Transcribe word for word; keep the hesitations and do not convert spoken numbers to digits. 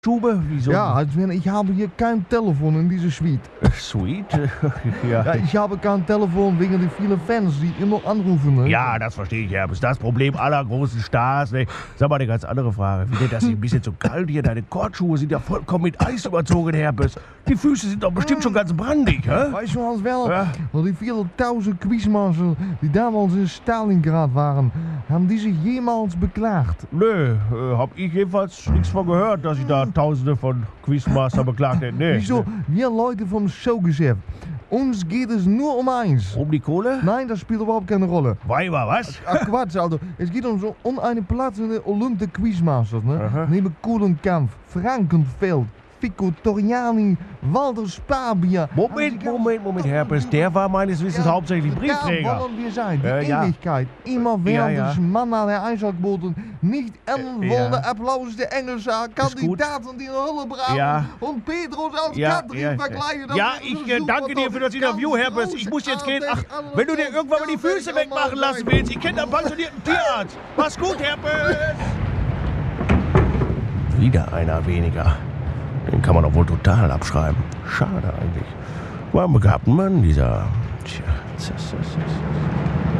Stube? Wieso? Ja, als wenn ich habe hier kein Telefon in dieser Suite. Sweet? ja. Ja, ich habe kein Telefon wegen der vielen Fans, die immer anrufen. Ne? Ja, das verstehe ich, Herbes. Das Problem aller großen Stars. Ne? Sag mal eine ganz andere Frage. Wie denn das hier ein bisschen zu kalt hier? Deine Kortschuhe sind ja vollkommen mit Eis überzogen, Herbes. Die Füße sind doch bestimmt schon ganz brandig, hä? Weißt du als wel, Ja. want die vielen tausend Quizmaster, die damals in Stalingrad waren, haben die sich jemals beklaagt? Nö, äh, hab ich jedenfalls nichts von gehört, dass ich da Tausende von Quizmaster beklagt hätte. Nee. Wieso? Wir Leute vom Showgeschäft, uns geht es nur um eins. Um die Kohle? Nein, das spielt überhaupt keine Rolle. Weiber, was? Ach Quatsch, Alter. Es geht um, so, um eine Platz in der Olympische Quizmasters. Ne? Aha. Neben Kohlenkampf, Frankenfeld, Fico Toriani, Walter Spabia. Moment, Moment, Moment, Herbes. Der war meines Wissens hauptsächlich Briefträger. Da wollen wir sein, die Äh, ja. Ewigkeit. Immer Ja, während ja. des Mann an der Einschaltquoten nicht enden Äh, wollen. ja. Applaus der Englische gut. Kandidaten, die in Hölle brauchen. Ja. Und Petros als Ja, Katrin ja, verkleiden. Das ja, ist ich super äh, danke dir für das toll. Interview, Ganz Herbes. Ich muss jetzt gehen. Ach, großartig, wenn du dir irgendwann mal die Füße großartig, wegmachen oh lassen mein willst, ich kenne einen pensionierten Tierarzt. Mach's gut, Herbes. Wieder einer weniger. Den kann man doch wohl total abschreiben. Schade eigentlich. War ein begabter Mann, dieser. Tja, tja, tja, tja.